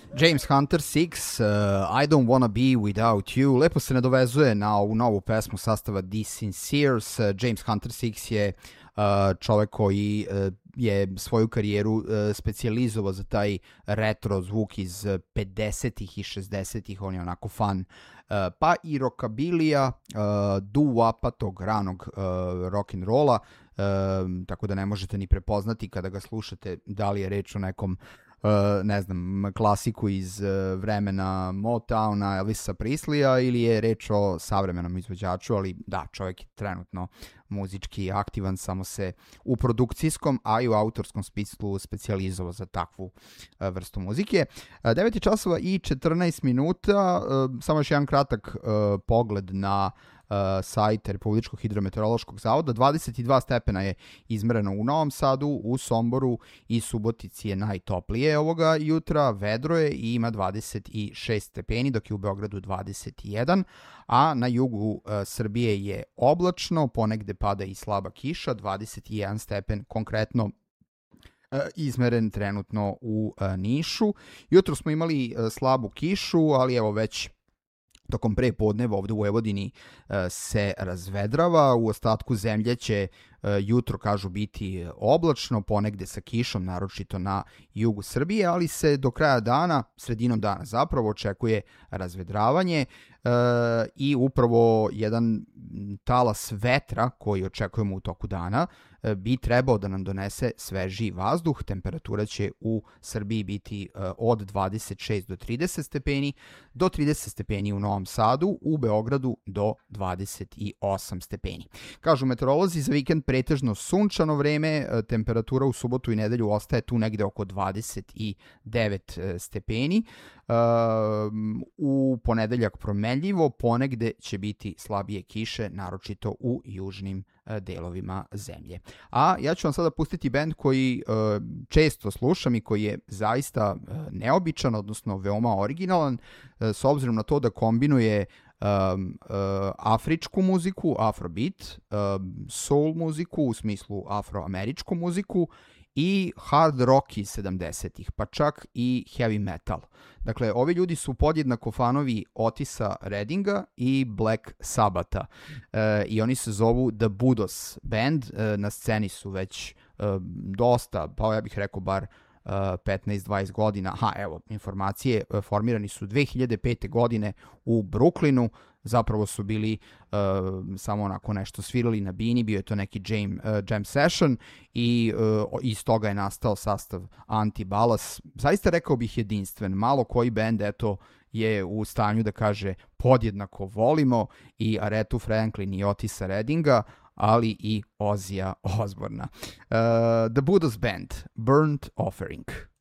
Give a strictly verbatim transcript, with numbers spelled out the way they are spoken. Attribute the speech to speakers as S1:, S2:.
S1: James Hunter Six, uh, I Don't Wanna Be Without You, lepo se nadovezuje na ovu novu pesmu sastava The Sinceres. Uh, James Hunter Six je uh, čovek koji uh, je svoju karijeru uh, specijalizovao za taj retro zvuk iz pedesetih i šezdesetih, on je onako fan uh, pa i rockabilija, uh, doo-wapa, tog ranog uh, rock'n'rolla, uh, tako da ne možete ni prepoznati kada ga slušate da li je reč o nekom Uh, ne znam, klasiku iz uh, vremena Motowna, Elvisa Presleya ili je reč o savremenom izvođaču, ali da, čovjek je trenutno muzički aktivan, samo se u produkcijskom, a i u autorskom smislu specijalizovao za takvu uh, vrstu muzike. Uh, devet časova i četrnaest minuta, uh, samo još jedan kratak uh, pogled na Uh, sajt Republičkog hidrometeorološkog zavoda. dvadeset dva stepena je izmereno u Novom Sadu, u Somboru i Subotici je najtoplije ovoga jutra, vedro je i ima dvadeset šest stepeni, dok je u Beogradu dvadeset jedan, a na jugu uh, Srbije je oblačno, ponegde pada i slaba kiša, dvadeset jedan stepen konkretno uh, izmeren trenutno u uh, Nišu. Jutro smo imali uh, slabu kišu, ali evo već tokom pre podneva ovde u Vojvodini uh, se razvedrava, u ostatku zemlje će uh, jutro, kažu, biti oblačno, ponegde sa kišom, naročito na jugu Srbije, ali se do kraja dana, sredinom dana zapravo, očekuje razvedravanje uh, i upravo jedan talas vetra koji očekujemo u toku dana uh, bi trebao da nam donese sveži vazduh. Temperatura će u Srbiji biti uh, od dvadeset šest do trideset stepeni, do trideset stepeni u Novom Sadu, u Beogradu do dvadeset osam stepeni. Kažu meteorolozi, za vikend pretežno sunčano vreme, temperatura u subotu i nedelju ostaje tu negde oko dvadeset devet stepeni. U ponedeljak promenljivo, ponegde će biti slabije kiše, naročito u južnim delovima zemlje. A ja ću vam sada pustiti bend koji uh, često slušam i koji je zaista uh, neobičan, odnosno veoma originalan, uh, s obzirom na to da kombinuje um, uh, afričku muziku, afrobeat, um, soul muziku u smislu afroameričku muziku i hard rock iz sedamdesetih, pa čak i heavy metal. Dakle, ovi ljudi su podjednako fanovi Otisa Reddinga i Black Sabbatha e, i oni se zovu The Budos Band, e, na sceni su već e, dosta, pa ja bih rekao bar uh, petnaest dvadeset godina. Aha, evo, informacije, formirani su dve hiljade pete. godine u Brooklynu, zapravo su bili uh, samo onako nešto svirali na bini, bio je to neki jam, uh, jam session i uh, iz toga je nastao sastav Anti-Balas. Zaista rekao bih jedinstven, malo koji bend, eto, je u stanju da kaže podjednako volimo i Arethu Franklin i Otisa Reddinga, ali i Ozija Osborna. Uh, The Budos Band, Burnt Offering.